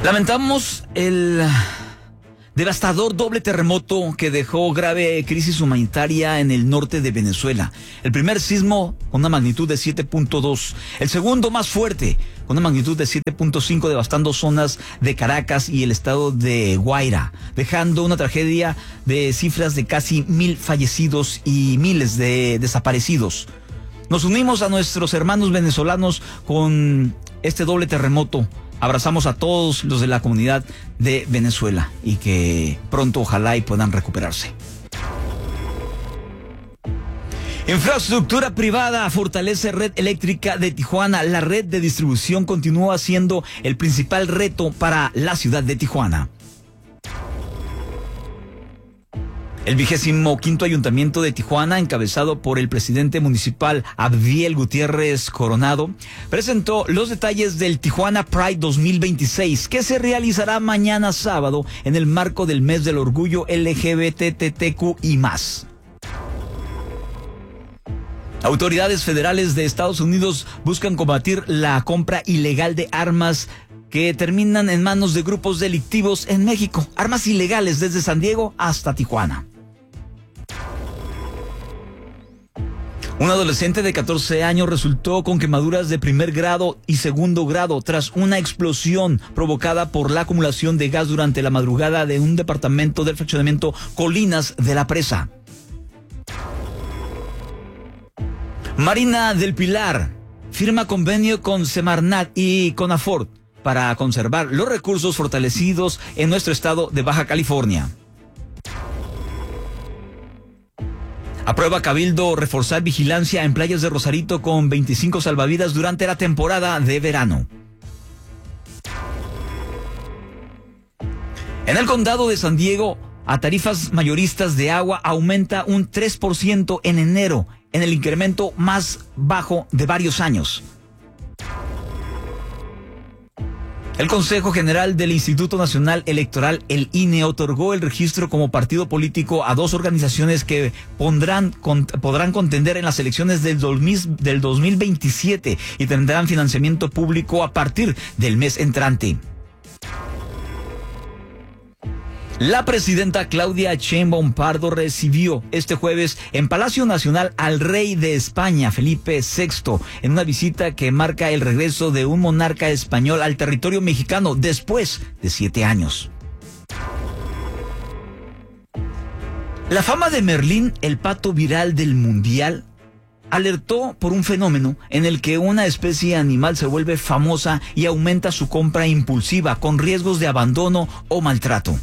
Lamentamos el devastador doble terremoto que dejó grave crisis humanitaria en el norte de Venezuela. El primer sismo con una magnitud de 7.2, el segundo más fuerte con una magnitud de 7.5, devastando zonas de Caracas y el estado de Guaira, dejando una tragedia de cifras de casi 1,000 fallecidos y miles de desaparecidos. Nos unimos a nuestros hermanos venezolanos con este doble terremoto. Abrazamos a todos los de la comunidad de Venezuela y que pronto ojalá y puedan recuperarse. Infraestructura privada fortalece red eléctrica de Tijuana. La red de distribución continúa siendo el principal reto para la ciudad de Tijuana. El 25º Ayuntamiento de Tijuana, encabezado por el presidente municipal Abdiel Gutiérrez Coronado, presentó los detalles del Tijuana Pride 2026, que se realizará mañana sábado en el marco del mes del orgullo LGBTTQ y más. Autoridades federales de Estados Unidos buscan combatir la compra ilegal de armas que terminan en manos de grupos delictivos en México. Armas ilegales desde San Diego hasta Tijuana. Un adolescente de 14 años resultó con quemaduras de primer grado y segundo grado tras una explosión provocada por la acumulación de gas durante la madrugada de un departamento del fraccionamiento Colinas de la Presa. Marina del Pilar firma convenio con Semarnat y Conafort para conservar los recursos fortalecidos en nuestro estado de Baja California. Aprueba Cabildo reforzar vigilancia en playas de Rosarito con 25 salvavidas durante la temporada de verano. En el condado de San Diego, a tarifas mayoristas de agua aumenta un 3% en enero, en el incremento más bajo de varios años. El Consejo General del Instituto Nacional Electoral, el INE, otorgó el registro como partido político a 2 organizaciones que podrán contender en las elecciones del 2027 y tendrán financiamiento público a partir del mes entrante. La presidenta Claudia Sheinbaum Pardo recibió este jueves en Palacio Nacional al rey de España, Felipe VI, en una visita que marca el regreso de un monarca español al territorio mexicano después de 7 años. La fama de Merlín, el pato viral del mundial, alertó por un fenómeno en el que una especie animal se vuelve famosa y aumenta su compra impulsiva con riesgos de abandono o maltrato.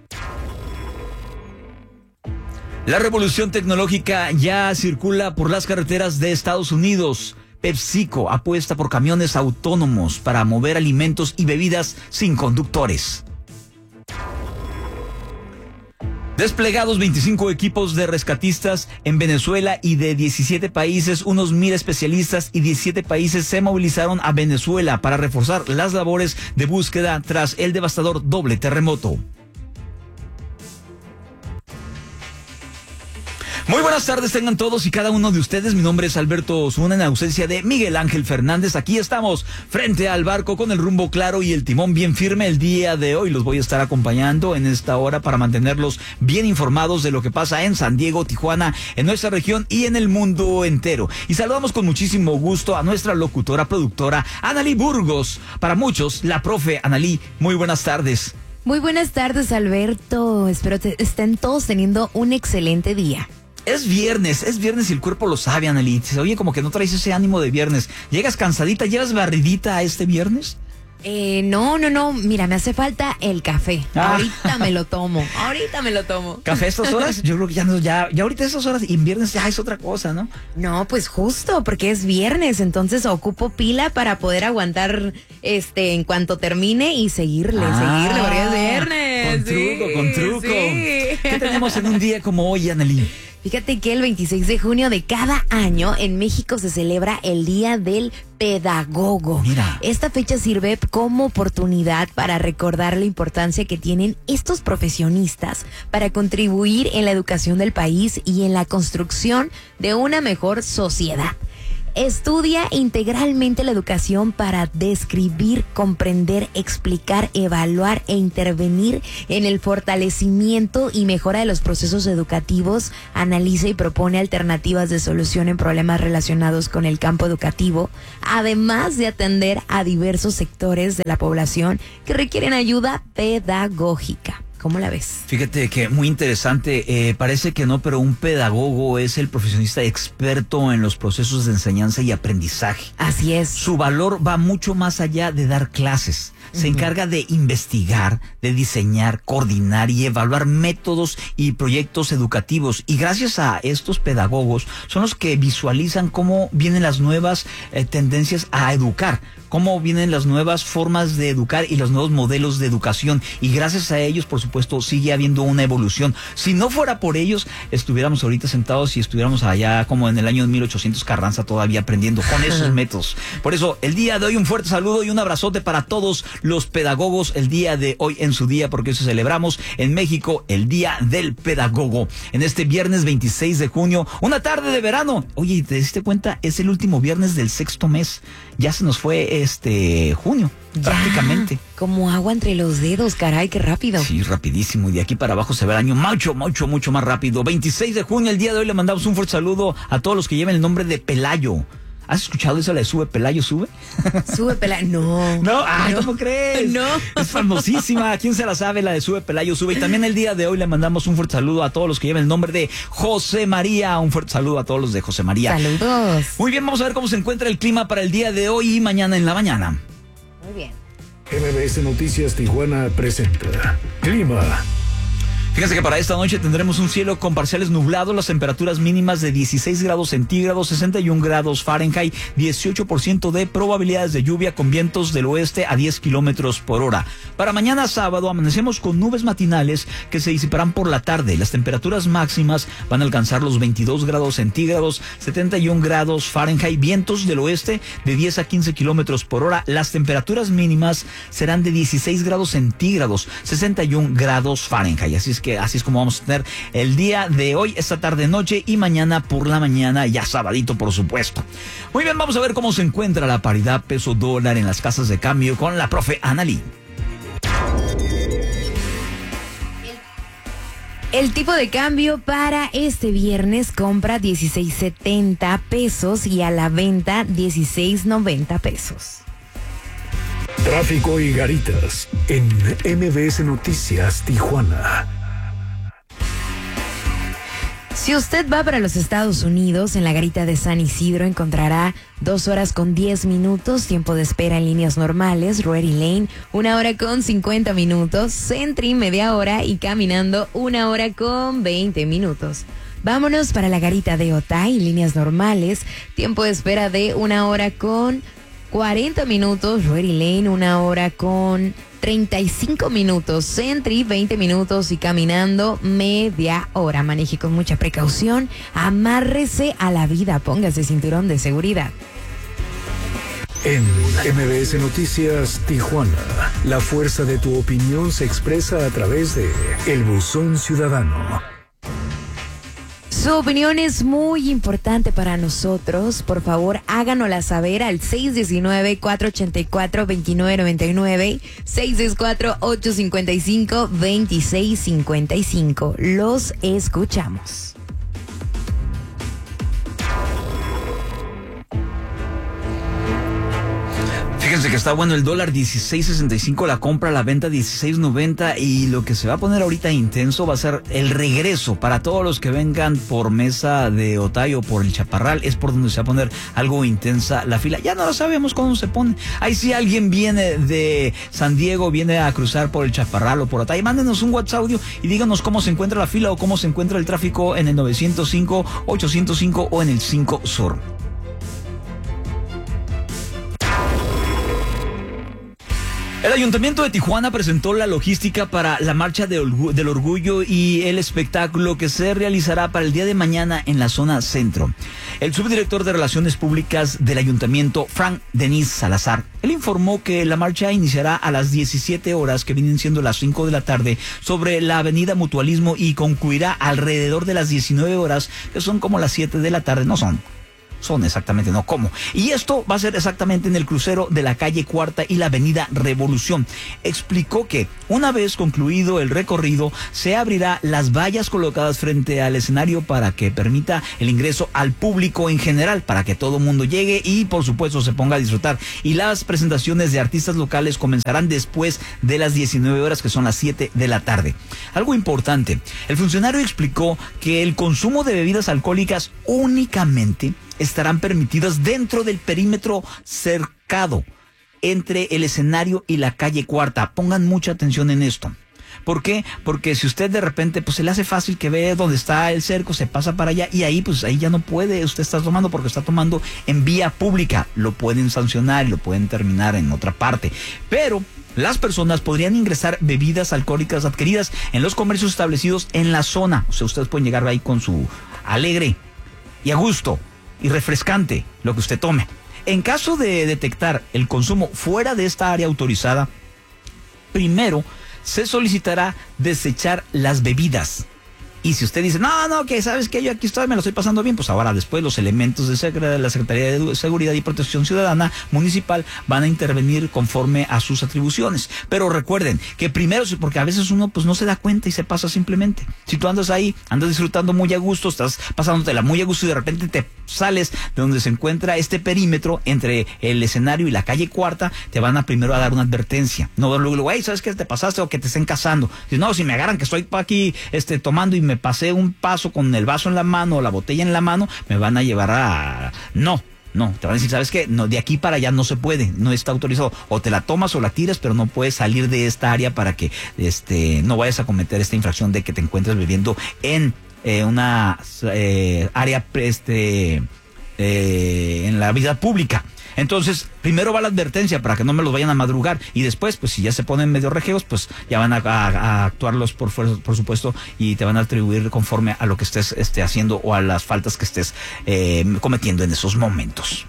La revolución tecnológica ya circula por las carreteras de Estados Unidos. PepsiCo apuesta por camiones autónomos para mover alimentos y bebidas sin conductores. Desplegados 25 equipos de rescatistas en Venezuela y de 17 países, unos 1,000 especialistas y 17 países se movilizaron a Venezuela para reforzar las labores de búsqueda tras el devastador doble terremoto. Muy buenas tardes tengan todos y cada uno de ustedes. Mi nombre es Alberto Osuna, en ausencia de Miguel Ángel Fernández. Aquí estamos frente al barco con el rumbo claro y el timón bien firme. El día de hoy los voy a estar acompañando en esta hora para mantenerlos bien informados de lo que pasa en San Diego, Tijuana, en nuestra región y en el mundo entero. Y saludamos con muchísimo gusto a nuestra locutora, productora, Analí Burgos. Para muchos, la profe Analí. Muy buenas tardes. Muy buenas tardes, Alberto. Espero estén todos teniendo un excelente día. Es viernes y el cuerpo lo sabe, Analí. Se oye como que no traes ese ánimo de viernes. ¿Llegas cansadita, llevas barridita a este viernes? No. Mira, me hace falta el café. Ahorita me lo tomo. ¿Café a estas horas? Yo creo que ya ahorita a estas horas y en viernes ya es otra cosa, ¿no? No, pues justo, porque es viernes, entonces ocupo pila para poder aguantar en cuanto termine y seguirle, porque es viernes. Con truco. Sí. ¿Qué tenemos en un día como hoy, Analí? Fíjate que el 26 de junio de cada año en México se celebra el Día del Pedagogo. Mira. Esta fecha sirve como oportunidad para recordar la importancia que tienen estos profesionistas para contribuir en la educación del país y en la construcción de una mejor sociedad. Estudia integralmente la educación para describir, comprender, explicar, evaluar e intervenir en el fortalecimiento y mejora de los procesos educativos. Analiza y propone alternativas de solución en problemas relacionados con el campo educativo, además de atender a diversos sectores de la población que requieren ayuda pedagógica. ¿Cómo la ves? Fíjate que muy interesante, parece que no, pero un pedagogo es el profesionista experto en los procesos de enseñanza y aprendizaje. Así es. Su valor va mucho más allá de dar clases. Se encarga de investigar, de diseñar, coordinar y evaluar métodos y proyectos educativos. Y gracias a estos pedagogos son los que visualizan cómo vienen las nuevas tendencias a educar, cómo vienen las nuevas formas de educar y los nuevos modelos de educación. Y gracias a ellos, por supuesto, sigue habiendo una evolución. Si no fuera por ellos, estuviéramos ahorita sentados y estuviéramos allá como en el año 1800 Carranza todavía aprendiendo con esos métodos. Por eso, el día de hoy un fuerte saludo y un abrazote para todos los pedagogos el día de hoy en su día, porque eso celebramos en México el Día del Pedagogo. En este viernes 26 de junio, una tarde de verano. Oye, ¿te diste cuenta? Es el último viernes del 6º mes. Ya se nos fue junio, ya, prácticamente. Como agua entre los dedos, caray, qué rápido. Sí, rapidísimo. Y de aquí para abajo se ve el año mucho más rápido. 26 de junio, el día de hoy le mandamos un fuerte saludo a todos los que lleven el nombre de Pelayo. ¿Has escuchado eso, la de Sube Pelayo, Sube? Sube Pelayo, no. No, ay, ¿cómo crees? No. Es famosísima. ¿Quién se la sabe, la de Sube Pelayo, Sube? Y también el día de hoy le mandamos un fuerte saludo a todos los que lleven el nombre de José María. Un fuerte saludo a todos los de José María. Saludos. Muy bien, vamos a ver cómo se encuentra el clima para el día de hoy y mañana en la mañana. Muy bien. MBS Noticias Tijuana presenta Clima. Fíjense que para esta noche tendremos un cielo con parciales nublados, las temperaturas mínimas de 16 grados centígrados, 61 grados Fahrenheit, 18% de probabilidades de lluvia con vientos del oeste a 10 kilómetros por hora. Para mañana sábado amanecemos con nubes matinales que se disiparán por la tarde. Las temperaturas máximas van a alcanzar los 22 grados centígrados, 71 grados Fahrenheit, vientos del oeste de 10 a 15 kilómetros por hora. Las temperaturas mínimas serán de 16 grados centígrados, 61 grados Fahrenheit. Así es como vamos a tener el día de hoy, esta tarde, noche y mañana por la mañana, ya sabadito, por supuesto. Muy bien, vamos a ver cómo se encuentra la paridad peso-dólar en las casas de cambio con la profe Analí. El tipo de cambio para este viernes: compra 16.70 pesos y a la venta 16.90 pesos. Tráfico y garitas en MBS Noticias Tijuana. Si usted va para los Estados Unidos, en la garita de San Isidro encontrará 2 horas con 10 minutos, tiempo de espera en líneas normales, Ready Lane, 1 hora con 50 minutos, Sentry, media hora y caminando 1 hora con 20 minutos. Vámonos para la garita de Otay, líneas normales, tiempo de espera de 1 hora con 40 minutos, Ready Lane, 1 hora con 35 minutos, Sentry, 20 minutos y caminando media hora. Maneje con mucha precaución, amárrese a la vida, póngase cinturón de seguridad. En MBS Noticias Tijuana, la fuerza de tu opinión se expresa a través de El Buzón Ciudadano. Su opinión es muy importante para nosotros. Por favor, háganosla saber al 619-484-2999, 664-855-2655. Los escuchamos. Fíjense que está bueno el dólar, 16.65 la compra, la venta 16.90, y lo que se va a poner ahorita intenso va a ser el regreso para todos los que vengan por Mesa de Otay o por el Chaparral. Es por donde se va a poner algo intensa la fila. Ya no lo sabemos cuándo se pone. Ahí si alguien viene de San Diego, viene a cruzar por el Chaparral o por Otay, mándenos un WhatsApp audio y díganos cómo se encuentra la fila o cómo se encuentra el tráfico en el 905, 805 o en el 5 Sur. El Ayuntamiento de Tijuana presentó la logística para la Marcha del Orgullo y el espectáculo que se realizará para el día de mañana en la zona centro. El subdirector de Relaciones Públicas del Ayuntamiento, Frank Denis Salazar, él informó que la marcha iniciará a las 17 horas, que vienen siendo las 5 de la tarde, sobre la avenida Mutualismo y concluirá alrededor de las 19 horas, que son como las 7 de la tarde, no son. son exactamente, no cómo. Y esto va a ser exactamente en el crucero de la calle Cuarta y la avenida Revolución. Explicó que una vez concluido el recorrido, se abrirá las vallas colocadas frente al escenario para que permita el ingreso al público en general, para que todo el mundo llegue y por supuesto se ponga a disfrutar. Y las presentaciones de artistas locales comenzarán después de las 19 horas, que son las 7 de la tarde. Algo importante, el funcionario explicó que el consumo de bebidas alcohólicas únicamente estarán permitidas dentro del perímetro cercado entre el escenario y la calle Cuarta. Pongan mucha atención en esto. ¿Por qué? Porque si usted de repente pues se le hace fácil que ve dónde está el cerco, se pasa para allá y ahí pues ahí ya no puede usted estar tomando porque está tomando en vía pública. Lo pueden sancionar y lo pueden terminar en otra parte. Pero las personas podrían ingresar bebidas alcohólicas adquiridas en los comercios establecidos en la zona. O sea, ustedes pueden llegar ahí con su alegre y a gusto y refrescante lo que usted tome. En caso de detectar el consumo fuera de esta área autorizada, primero se solicitará desechar las bebidas. Y si usted dice, no, que sabes que yo aquí estoy, me lo estoy pasando bien, pues ahora después los elementos de la Secretaría de Seguridad y Protección Ciudadana Municipal van a intervenir conforme a sus atribuciones. Pero recuerden que primero, porque a veces uno pues no se da cuenta y se pasa simplemente. Si tú andas ahí, andas disfrutando muy a gusto, estás pasándotela muy a gusto y de repente te sales de donde se encuentra este perímetro entre el escenario y la calle Cuarta, te van a primero a dar una advertencia. No luego, hey, ¿sabes qué te pasaste? O que te estén cazando. Si me agarran que estoy aquí tomando y me pasé un paso con el vaso en la mano o la botella en la mano, me van a llevar a... No, te van a decir, ¿sabes qué? No, de aquí para allá no se puede, no está autorizado. O te la tomas o la tiras, pero no puedes salir de esta área para que no vayas a cometer esta infracción de que te encuentres bebiendo en una área en la vida pública. Entonces, primero va la advertencia para que no me los vayan a madrugar y después, pues si ya se ponen medio rejeos, pues ya van a actuarlos por supuesto, y te van a atribuir conforme a lo que estés haciendo o a las faltas que estés cometiendo en esos momentos.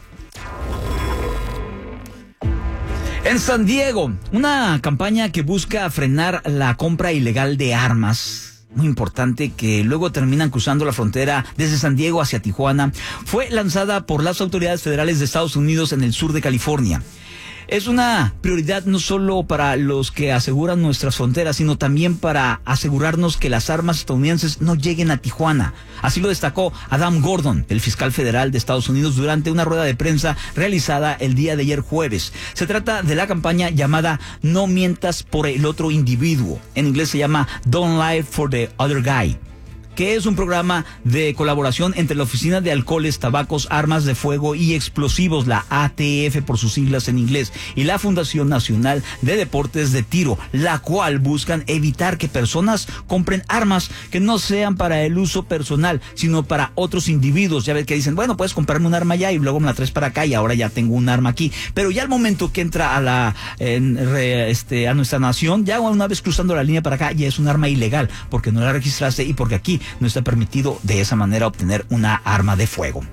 En San Diego, una campaña que busca frenar la compra ilegal de armas, muy importante, que luego terminan cruzando la frontera desde San Diego hacia Tijuana, fue lanzada por las autoridades federales de Estados Unidos en el sur de California. Es una prioridad no solo para los que aseguran nuestras fronteras, sino también para asegurarnos que las armas estadounidenses no lleguen a Tijuana. Así lo destacó Adam Gordon, el fiscal federal de Estados Unidos, durante una rueda de prensa realizada el día de ayer jueves. Se trata de la campaña llamada No mientas por el otro individuo. En inglés se llama Don't Lie for the Other Guy, que es un programa de colaboración entre la Oficina de Alcoholes, Tabacos, Armas de Fuego y Explosivos, la ATF por sus siglas en inglés, y la Fundación Nacional de Deportes de Tiro, la cual buscan evitar que personas compren armas que no sean para el uso personal, sino para otros individuos. Ya ves que dicen, bueno, puedes comprarme un arma ya y luego me la traes para acá y ahora ya tengo un arma aquí. Pero ya al momento que entra a nuestra nación, ya una vez cruzando la línea para acá, ya es un arma ilegal, porque no la registraste y porque aquí no está permitido de esa manera obtener una arma de fuego.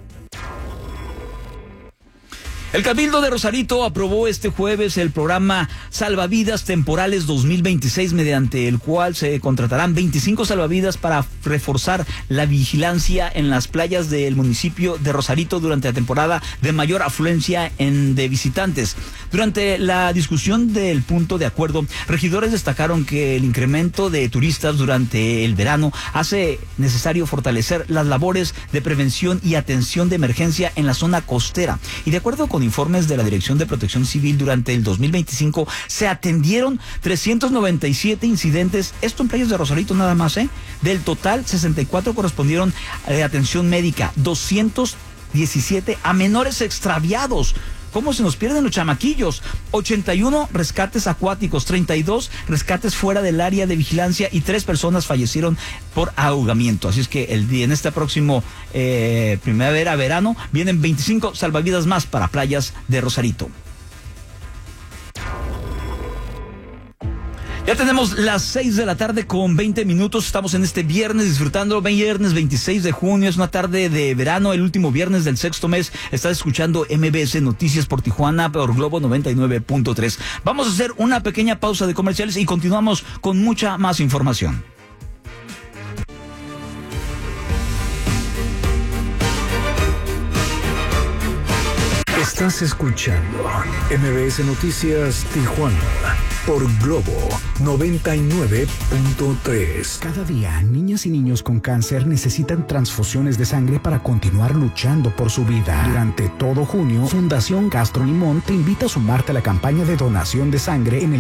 El Cabildo de Rosarito aprobó este jueves el programa Salvavidas Temporales 2026, mediante el cual se contratarán 25 salvavidas para reforzar la vigilancia en las playas del municipio de Rosarito durante la temporada de mayor afluencia de visitantes. Durante la discusión del punto de acuerdo, regidores destacaron que el incremento de turistas durante el verano hace necesario fortalecer las labores de prevención y atención de emergencia en la zona costera. Y de acuerdo con informes de la Dirección de Protección Civil, durante el 2025 se atendieron 397 incidentes, esto en playas de Rosarito nada más, Del total, 64 correspondieron a atención médica, 217 a menores extraviados. ¿Cómo se nos pierden los chamaquillos? 81 rescates acuáticos, 32 rescates fuera del área de vigilancia y 3 personas fallecieron por ahogamiento. Así es que en este próximo primavera-verano vienen 25 salvavidas más para playas de Rosarito. Ya tenemos las 6 de la tarde con 20 minutos. Estamos en este viernes disfrutando, viernes 26 de junio. Es una tarde de verano, el último viernes del sexto mes. Estás escuchando MBS Noticias por Tijuana, por Globo 99.3. Vamos a hacer una pequeña pausa de comerciales y continuamos con mucha más información. Estás escuchando MBS Noticias Tijuana por Globo 99.3. Cada día, niñas y niños con cáncer necesitan transfusiones de sangre para continuar luchando por su vida. Durante todo junio, Fundación Castro Limón te invita a sumarte a la campaña de donación de sangre en el